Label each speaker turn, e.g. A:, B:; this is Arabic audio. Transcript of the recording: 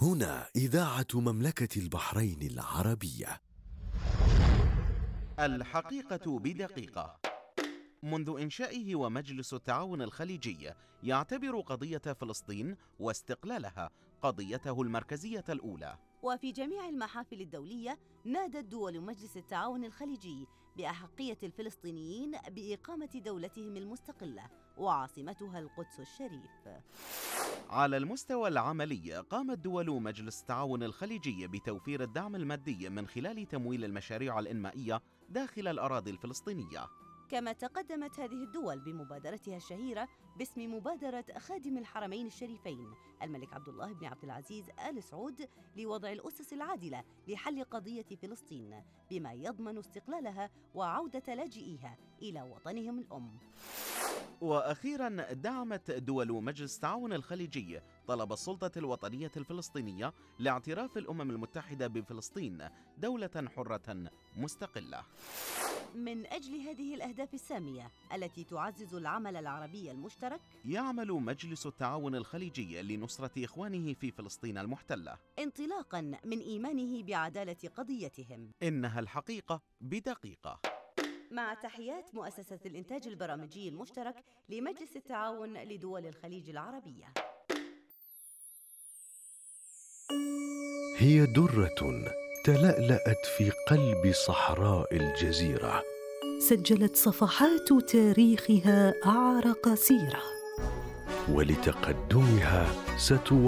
A: هنا إذاعة مملكة البحرين العربية.
B: الحقيقة بدقيقة. منذ إنشائه ومجلس التعاون الخليجي يعتبر قضية فلسطين واستقلالها قضيته المركزية الأولى.
C: وفي جميع المحافل الدولية نادت دول مجلس التعاون الخليجي بأحقية الفلسطينيين بإقامة دولتهم المستقلة وعاصمتها القدس الشريف.
B: على المستوى العملي قامت دول مجلس التعاون الخليجي بتوفير الدعم المادي من خلال تمويل المشاريع الإنمائية داخل الأراضي الفلسطينية.
C: كما تقدمت هذه الدول بمبادرتها الشهيرة باسم مبادرة خادم الحرمين الشريفين الملك عبد الله بن عبد العزيز آل سعود لوضع الأسس العادلة لحل قضية فلسطين بما يضمن استقلالها وعودة لاجئيها إلى وطنهم الأم.
B: وأخيراً دعمت دول مجلس التعاون الخليجي طلب السلطة الوطنية الفلسطينية لاعتراف الأمم المتحدة بفلسطين دولة حرة مستقلة.
C: من أجل هذه الأهداف السامية التي تعزز العمل العربي المشترك،
B: يعمل مجلس التعاون الخليجي لنصرة إخوانه في فلسطين المحتلة
C: انطلاقاً من إيمانه بعدالة قضيتهم.
B: إنها الحقيقة بدقيقة.
C: مع تحيات مؤسسة الإنتاج البرامجي المشترك لمجلس التعاون لدول الخليج العربية.
A: هي درة تلألأت في قلب صحراء الجزيرة،
D: سجلت صفحات تاريخها أعرق سيرة،
A: ولتقدمها